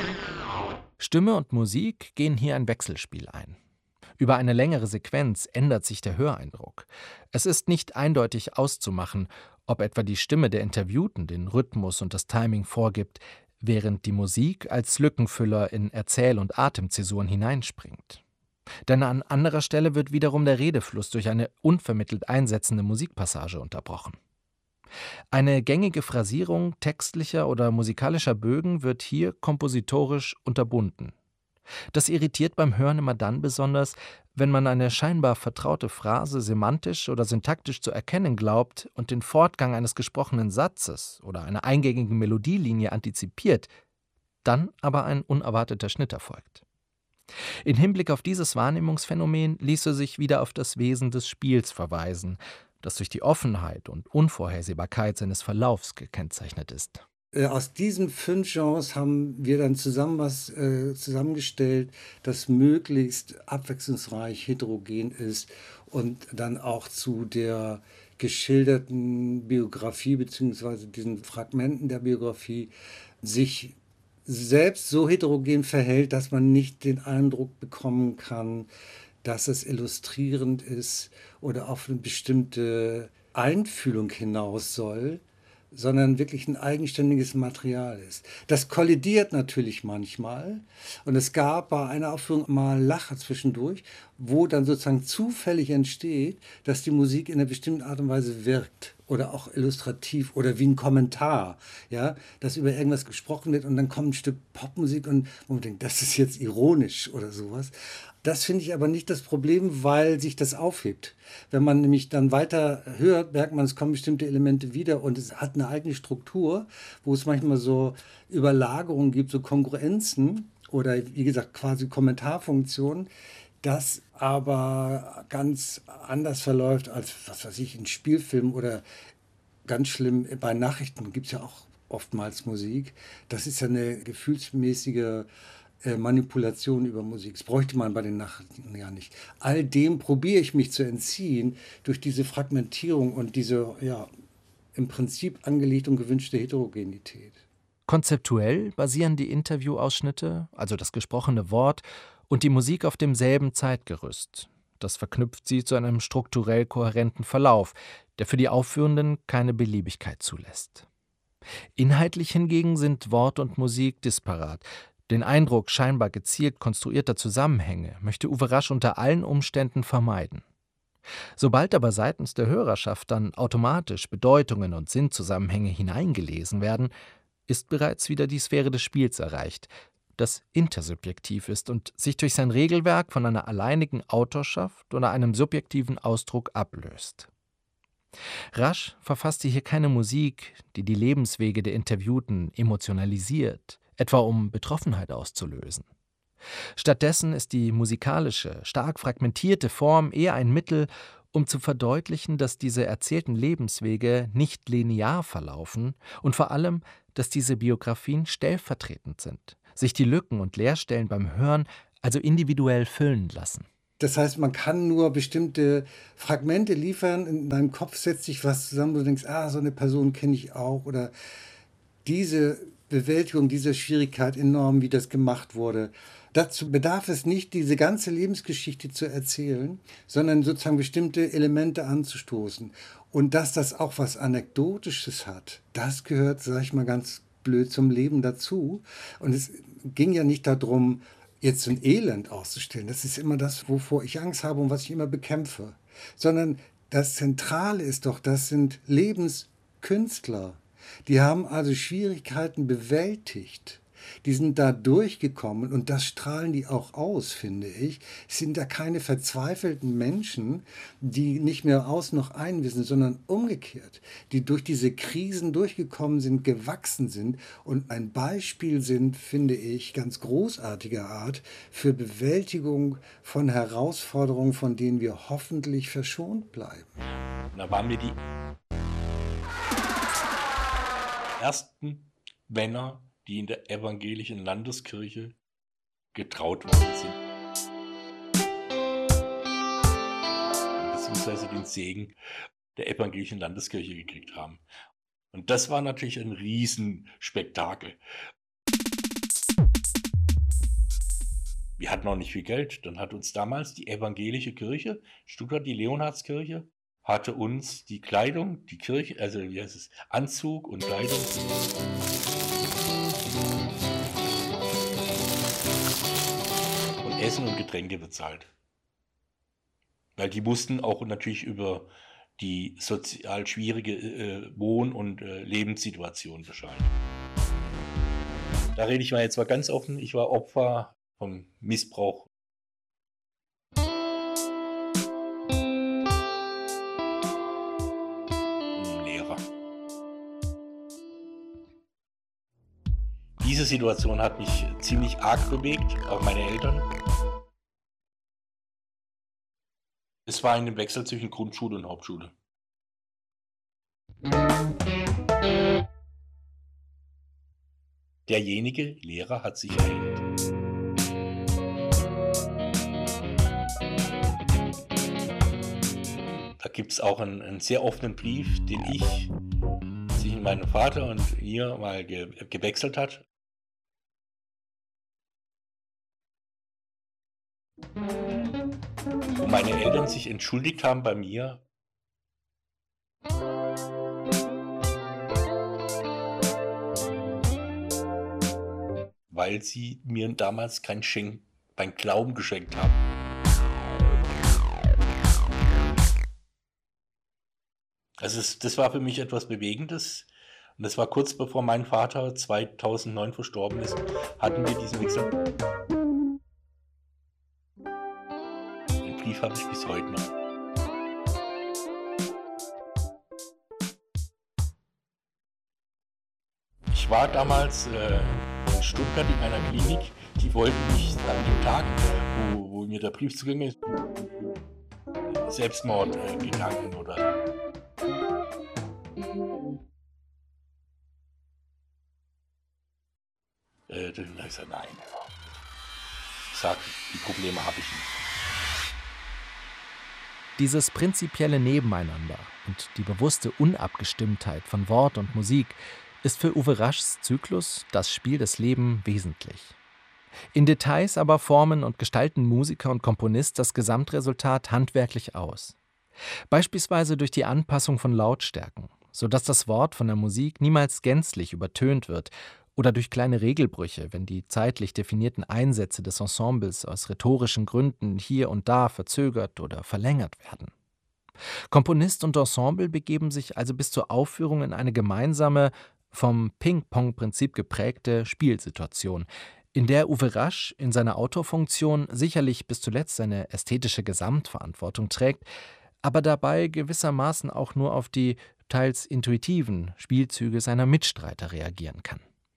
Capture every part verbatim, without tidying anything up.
Stimme und Musik gehen hier ein Wechselspiel ein. Über eine längere Sequenz ändert sich der Höreindruck. Es ist nicht eindeutig auszumachen, ob etwa die Stimme der Interviewten den Rhythmus und das Timing vorgibt, während die Musik als Lückenfüller in Erzähl- und Atemzäsuren hineinspringt. Denn an anderer Stelle wird wiederum der Redefluss durch eine unvermittelt einsetzende Musikpassage unterbrochen. Eine gängige Phrasierung textlicher oder musikalischer Bögen wird hier kompositorisch unterbunden. Das irritiert beim Hören immer dann besonders, wenn man eine scheinbar vertraute Phrase semantisch oder syntaktisch zu erkennen glaubt und den Fortgang eines gesprochenen Satzes oder einer eingängigen Melodielinie antizipiert, dann aber ein unerwarteter Schnitt erfolgt. In Hinblick auf dieses Wahrnehmungsphänomen ließe sich wieder auf das Wesen des Spiels verweisen, das durch die Offenheit und Unvorhersehbarkeit seines Verlaufs gekennzeichnet ist. Äh, Aus diesen fünf Genres haben wir dann zusammen was äh, zusammengestellt, das möglichst abwechslungsreich, heterogen ist und dann auch zu der geschilderten Biografie beziehungsweise diesen Fragmenten der Biografie sich selbst so heterogen verhält, dass man nicht den Eindruck bekommen kann, dass es illustrierend ist oder auf eine bestimmte Einfühlung hinaus soll, sondern wirklich ein eigenständiges Material ist. Das kollidiert natürlich manchmal und es gab bei einer Aufführung mal Lacher zwischendurch, wo dann sozusagen zufällig entsteht, dass die Musik in einer bestimmten Art und Weise wirkt oder auch illustrativ oder wie ein Kommentar, ja, dass über irgendwas gesprochen wird und dann kommt ein Stück Popmusik und man denkt, das ist jetzt ironisch oder sowas. Das finde ich aber nicht das Problem, weil sich das aufhebt. Wenn man nämlich dann weiter hört, merkt man, es kommen bestimmte Elemente wieder und es hat eine eigene Struktur, wo es manchmal so Überlagerungen gibt, so Kongruenzen oder wie gesagt quasi Kommentarfunktionen, das aber ganz anders verläuft als, was weiß ich, in Spielfilmen oder ganz schlimm bei Nachrichten gibt es ja auch oftmals Musik. Das ist ja eine gefühlsmäßige äh, Manipulation über Musik. Das bräuchte man bei den Nachrichten ja nicht. All dem probiere ich mich zu entziehen durch diese Fragmentierung und diese, ja, im Prinzip angelegte und gewünschte Heterogenität. Konzeptuell basieren die Interviewausschnitte, also das gesprochene Wort, und die Musik auf demselben Zeitgerüst. Das verknüpft sie zu einem strukturell kohärenten Verlauf, der für die Aufführenden keine Beliebigkeit zulässt. Inhaltlich hingegen sind Wort und Musik disparat. Den Eindruck scheinbar gezielt konstruierter Zusammenhänge möchte Uwe Rasch unter allen Umständen vermeiden. Sobald aber seitens der Hörerschaft dann automatisch Bedeutungen und Sinnzusammenhänge hineingelesen werden, ist bereits wieder die Sphäre des Spiels erreicht, das intersubjektiv ist und sich durch sein Regelwerk von einer alleinigen Autorschaft oder einem subjektiven Ausdruck ablöst. Rasch verfasste hier keine Musik, die die Lebenswege der Interviewten emotionalisiert, etwa um Betroffenheit auszulösen. Stattdessen ist die musikalische, stark fragmentierte Form eher ein Mittel, um zu verdeutlichen, dass diese erzählten Lebenswege nicht linear verlaufen und vor allem, dass diese Biografien stellvertretend sind, sich die Lücken und Leerstellen beim Hören also individuell füllen lassen. Das heißt, man kann nur bestimmte Fragmente liefern, in deinem Kopf setzt sich was zusammen, wo du denkst, ah, so eine Person kenne ich auch oder diese Bewältigung dieser Schwierigkeit enorm, wie das gemacht wurde. Dazu bedarf es nicht, diese ganze Lebensgeschichte zu erzählen, sondern sozusagen bestimmte Elemente anzustoßen. Und dass das auch was Anekdotisches hat, das gehört, sag ich mal ganz blöd, zum Leben dazu. Und es ging ja nicht darum, jetzt ein Elend auszustellen. Das ist immer das, wovor ich Angst habe und was ich immer bekämpfe. Sondern das Zentrale ist doch, das sind Lebenskünstler. Die haben also Schwierigkeiten bewältigt. Die sind da durchgekommen und das strahlen die auch aus, finde ich. Es sind da keine verzweifelten Menschen, die nicht mehr aus noch ein wissen, sondern umgekehrt, die durch diese Krisen durchgekommen sind, gewachsen sind und ein Beispiel sind, finde ich, ganz großartiger Art für Bewältigung von Herausforderungen, von denen wir hoffentlich verschont bleiben. Da waren wir die ersten Männer, die in der evangelischen Landeskirche getraut worden sind, beziehungsweise den Segen der evangelischen Landeskirche gekriegt haben. Und das war natürlich ein Riesenspektakel. Wir hatten auch nicht viel Geld. Dann hat uns damals die evangelische Kirche, Stuttgart, die Leonhardskirche, hatte uns die Kleidung, die Kirche, also wie heißt es, Anzug und Kleidung und Essen und Getränke bezahlt. Weil die mussten auch natürlich über die sozial schwierige äh, Wohn- und äh, Lebenssituation Bescheid. Da rede ich mal jetzt mal ganz offen, ich war Opfer vom Missbrauch. Lehrer. Diese Situation hat mich ziemlich arg bewegt, auch meine Eltern. Es war in dem Wechsel zwischen Grundschule und Hauptschule. Derjenige Lehrer hat sich erhängt. Da gibt es auch einen, einen sehr offenen Brief, den ich zwischen meinem Vater und ihr mal ge gewechselt hat. Wo meine Eltern sich entschuldigt haben bei mir. Weil sie mir damals kein, Schenk, kein Glauben geschenkt haben. Also es, das war für mich etwas Bewegendes. Und das war kurz bevor mein Vater zweitausendneun verstorben ist, hatten wir diesen Wechsel. Den Brief habe ich bis heute noch. Ich war damals äh, in Stuttgart in einer Klinik, die wollten mich an dem Tag, wo, wo mir der Brief zugegangen ist, Selbstmord äh, gegangen oder äh, dann habe ich gesagt, nein. Ich sage, die Probleme habe ich nicht. Dieses prinzipielle Nebeneinander und die bewusste Unabgestimmtheit von Wort und Musik ist für Uwe Raschs Zyklus Das Spiel des Lebens wesentlich. In Details aber formen und gestalten Musiker und Komponist das Gesamtresultat handwerklich aus. Beispielsweise durch die Anpassung von Lautstärken, sodass das Wort von der Musik niemals gänzlich übertönt wird, oder durch kleine Regelbrüche, wenn die zeitlich definierten Einsätze des Ensembles aus rhetorischen Gründen hier und da verzögert oder verlängert werden. Komponist und Ensemble begeben sich also bis zur Aufführung in eine gemeinsame, vom Ping-Pong-Prinzip geprägte Spielsituation, in der Uwe Rasch in seiner Autorfunktion sicherlich bis zuletzt seine ästhetische Gesamtverantwortung trägt, aber dabei gewissermaßen auch nur auf die teils intuitiven Spielzüge seiner Mitstreiter reagieren kann.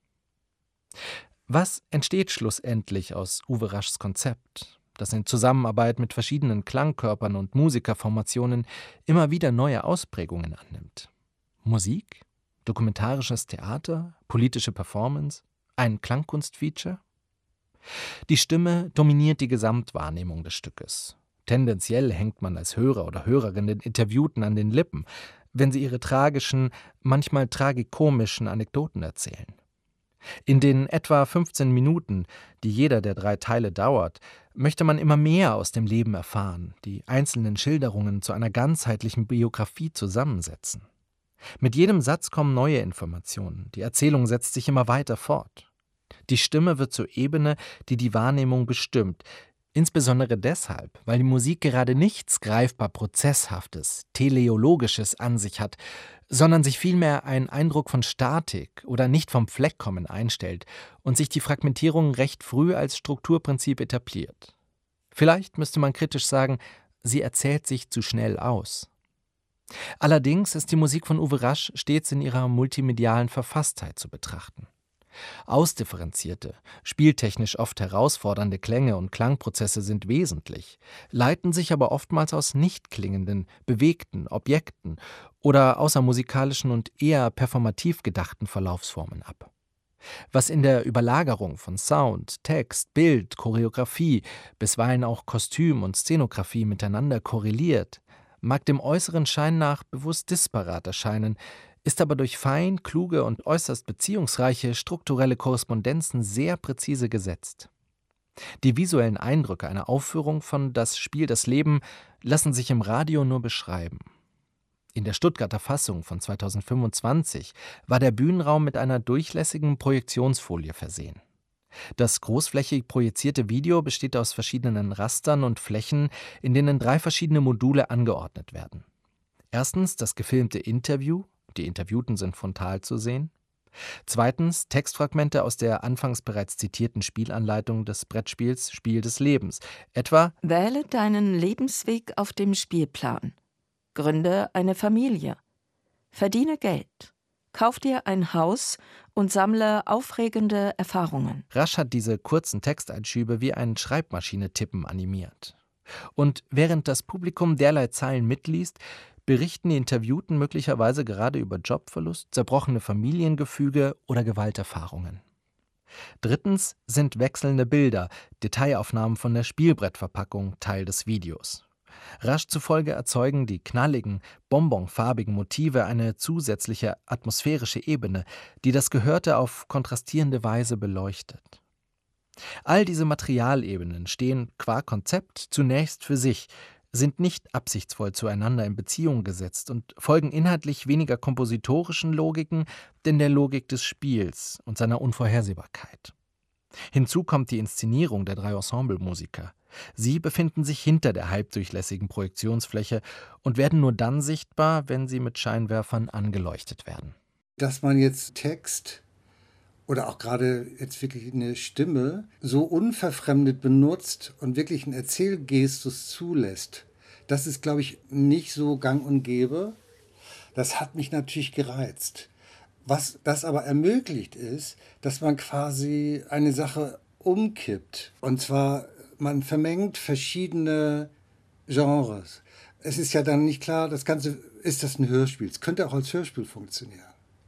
Was entsteht schlussendlich aus Uwe Raschs Konzept, das in Zusammenarbeit mit verschiedenen Klangkörpern und Musikerformationen immer wieder neue Ausprägungen annimmt? Musik? Dokumentarisches Theater? Politische Performance? Ein Klangkunstfeature? Die Stimme dominiert die Gesamtwahrnehmung des Stückes. Tendenziell hängt man als Hörer oder Hörerin den Interviewten an den Lippen, wenn sie ihre tragischen, manchmal tragikomischen Anekdoten erzählen. In den etwa fünfzehn Minuten, die jeder der drei Teile dauert, möchte man immer mehr aus dem Leben erfahren, die einzelnen Schilderungen zu einer ganzheitlichen Biografie zusammensetzen. Mit jedem Satz kommen neue Informationen, die Erzählung setzt sich immer weiter fort. Die Stimme wird zur Ebene, die die Wahrnehmung bestimmt, insbesondere deshalb, weil die Musik gerade nichts greifbar Prozesshaftes, Teleologisches an sich hat, sondern sich vielmehr einen Eindruck von Statik oder nicht vom Fleck kommen einstellt und sich die Fragmentierung recht früh als Strukturprinzip etabliert. Vielleicht müsste man kritisch sagen, sie erzählt sich zu schnell aus. Allerdings ist die Musik von Uwe Rasch stets in ihrer multimedialen Verfasstheit zu betrachten. Ausdifferenzierte, spieltechnisch oft herausfordernde Klänge und Klangprozesse sind wesentlich, leiten sich aber oftmals aus nicht klingenden, bewegten Objekten oder außermusikalischen und eher performativ gedachten Verlaufsformen ab. Was in der Überlagerung von Sound, Text, Bild, Choreografie, bisweilen auch Kostüm und Szenografie miteinander korreliert, mag dem äußeren Schein nach bewusst disparat erscheinen, ist aber durch fein, kluge und äußerst beziehungsreiche strukturelle Korrespondenzen sehr präzise gesetzt. Die visuellen Eindrücke einer Aufführung von Das Spiel das Leben lassen sich im Radio nur beschreiben. In der Stuttgarter Fassung von zweitausendfünfundzwanzig war der Bühnenraum mit einer durchlässigen Projektionsfolie versehen. Das großflächig projizierte Video besteht aus verschiedenen Rastern und Flächen, in denen drei verschiedene Module angeordnet werden. Erstens das gefilmte Interview, die Interviewten sind frontal zu sehen. Zweitens Textfragmente aus der anfangs bereits zitierten Spielanleitung des Brettspiels Spiel des Lebens, etwa: Wähle deinen Lebensweg auf dem Spielplan. Gründe eine Familie. Verdiene Geld. Kauf dir ein Haus und sammle aufregende Erfahrungen. Rasch hat diese kurzen Texteinschübe wie ein Schreibmaschine-Tippen animiert. Und während das Publikum derlei Zeilen mitliest, berichten die Interviewten möglicherweise gerade über Jobverlust, zerbrochene Familiengefüge oder Gewalterfahrungen. Drittens sind wechselnde Bilder, Detailaufnahmen von der Spielbrettverpackung Teil des Videos. Rasch zufolge erzeugen die knalligen, bonbonfarbigen Motive eine zusätzliche atmosphärische Ebene, die das Gehörte auf kontrastierende Weise beleuchtet. All diese Materialebenen stehen qua Konzept zunächst für sich, sind nicht absichtsvoll zueinander in Beziehung gesetzt und folgen inhaltlich weniger kompositorischen Logiken, denn der Logik des Spiels und seiner Unvorhersehbarkeit. Hinzu kommt die Inszenierung der drei Ensemblemusiker. Sie befinden sich hinter der halbdurchlässigen Projektionsfläche und werden nur dann sichtbar, wenn sie mit Scheinwerfern angeleuchtet werden. Dass man jetzt Text oder auch gerade jetzt wirklich eine Stimme so unverfremdet benutzt und wirklich einen Erzählgestus zulässt, das ist, glaube ich, nicht so gang und gäbe. Das hat mich natürlich gereizt. Was das aber ermöglicht ist, dass man quasi eine Sache umkippt. Und zwar, man vermengt verschiedene Genres. Es ist ja dann nicht klar, das Ganze, ist das ein Hörspiel? Es könnte auch als Hörspiel funktionieren.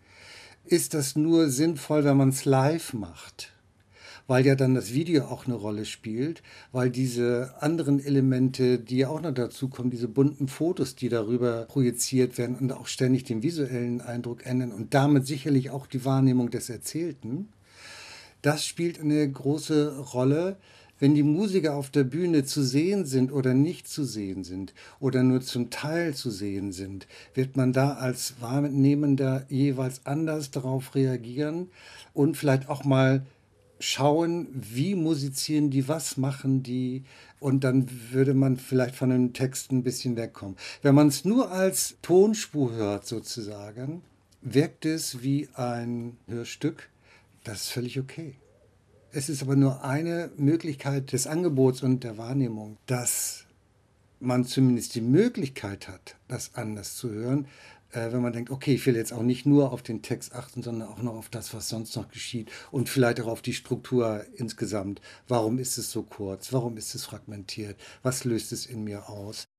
Ist das nur sinnvoll, wenn man es live macht? Weil ja dann das Video auch eine Rolle spielt, weil diese anderen Elemente, die ja auch noch dazu kommen, diese bunten Fotos, die darüber projiziert werden und auch ständig den visuellen Eindruck ändern und damit sicherlich auch die Wahrnehmung des Erzählten, das spielt eine große Rolle. Wenn die Musiker auf der Bühne zu sehen sind oder nicht zu sehen sind oder nur zum Teil zu sehen sind, wird man da als Wahrnehmender jeweils anders darauf reagieren und vielleicht auch mal schauen, wie musizieren die, was machen die, und dann würde man vielleicht von dem Text ein bisschen wegkommen. Wenn man es nur als Tonspur hört sozusagen, wirkt es wie ein Hörstück, das ist völlig okay. Es ist aber nur eine Möglichkeit des Angebots und der Wahrnehmung, dass man zumindest die Möglichkeit hat, das anders zu hören, äh, wenn man denkt, okay, ich will jetzt auch nicht nur auf den Text achten, sondern auch noch auf das, was sonst noch geschieht und vielleicht auch auf die Struktur insgesamt. Warum ist es so kurz? Warum ist es fragmentiert? Was löst es in mir aus?